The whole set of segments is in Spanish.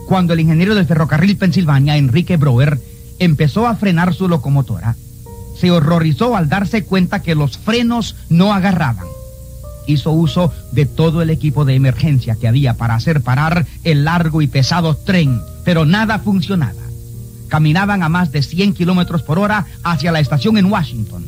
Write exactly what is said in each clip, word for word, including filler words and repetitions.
cuando el ingeniero del ferrocarril Pensilvania, Enrique Brower, empezó a frenar su locomotora, se horrorizó al darse cuenta que los frenos no agarraban. Hizo uso de todo el equipo de emergencia que había para hacer parar el largo y pesado tren, pero nada funcionaba. Caminaban a más de cien kilómetros por hora hacia la estación en Washington.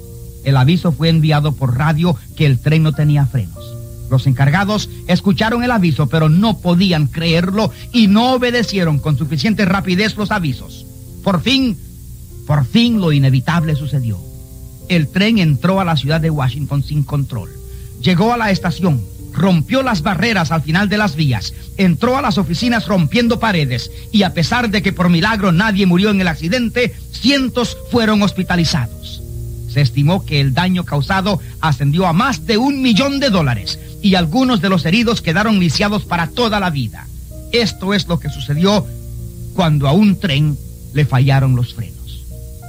El aviso fue enviado por radio que el tren no tenía frenos. Los encargados escucharon el aviso, pero no podían creerlo y no obedecieron con suficiente rapidez los avisos. Por fin, por fin lo inevitable sucedió. El tren entró a la ciudad de Washington sin control. Llegó a la estación, rompió las barreras al final de las vías, entró a las oficinas rompiendo paredes y a pesar de que por milagro nadie murió en el accidente, cientos fueron hospitalizados. Se estimó que el daño causado ascendió a más de un millón de dólares y algunos de los heridos quedaron lisiados para toda la vida. Esto es lo que sucedió cuando a un tren le fallaron los frenos.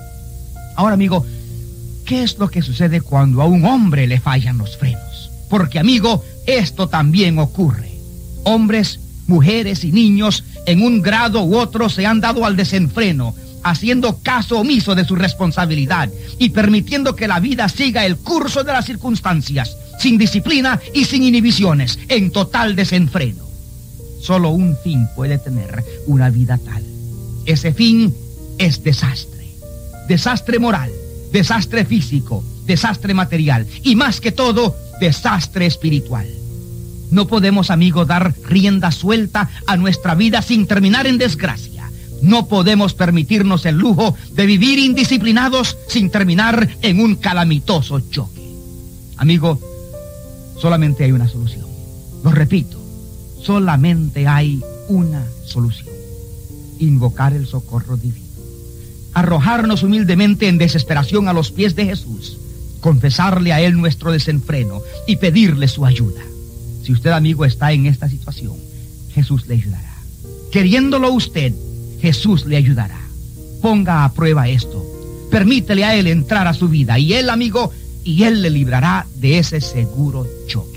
Ahora, amigo, ¿qué es lo que sucede cuando a un hombre le fallan los frenos? Porque, amigo, esto también ocurre. Hombres, mujeres y niños en un grado u otro se han dado al desenfreno, haciendo caso omiso de su responsabilidad y permitiendo que la vida siga el curso de las circunstancias, sin disciplina y sin inhibiciones, en total desenfreno. Solo un fin puede tener una vida tal. Ese fin es desastre. Desastre moral, desastre físico, desastre material y, más que todo, desastre espiritual. No podemos, amigo, dar rienda suelta a nuestra vida sin terminar en desgracia. No podemos permitirnos el lujo de vivir indisciplinados sin terminar en un calamitoso choque. Amigo, solamente hay una solución. Lo repito, solamente hay una solución. Invocar el socorro divino. Arrojarnos humildemente en desesperación a los pies de Jesús. Confesarle a Él nuestro desenfreno y pedirle su ayuda. Si usted, amigo, está en esta situación, Jesús le ayudará. Queriéndolo usted, Jesús le ayudará. Ponga a prueba esto. Permítele a Él entrar a su vida y Él, amigo, y Él le librará de ese seguro choque.